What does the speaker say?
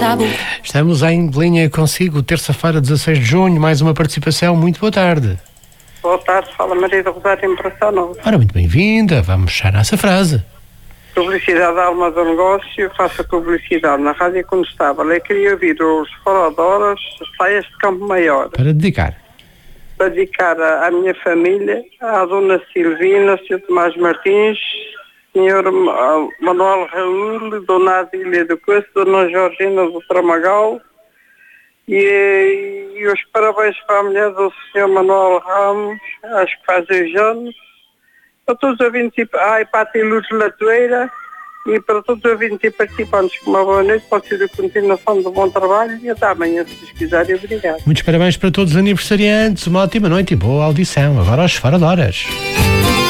sabe. Estamos em linha consigo, terça-feira, 16 de junho, mais uma participação. Muito boa tarde. Boa tarde, fala Maria do Rosário em Praça Nova. Ora, muito bem-vinda, vamos fechar essa frase. Publicidade da alma do negócio, faça publicidade na rádio quando estava. Eu queria ouvir os fora de horas, saias de Campo Maior. Para dedicar. Para dedicar à minha família, à dona Silvina, Sr. Tomás Martins, Sr. Manuel Raul, Dona Adília do Coço, Dona Georgina do Tramagal, e os parabéns para a mulher do Sr. Manuel Ramos, acho que faz 2 anos, para todos os ouvintes e para a Luz Latoeira e para todos os ouvintes e participantes. Uma boa noite, pode ser a continuação do bom trabalho e até amanhã, se vocês quiserem. Obrigado. Muitos parabéns para todos os aniversariantes, uma ótima noite e boa audição. Agora aos fora de horas.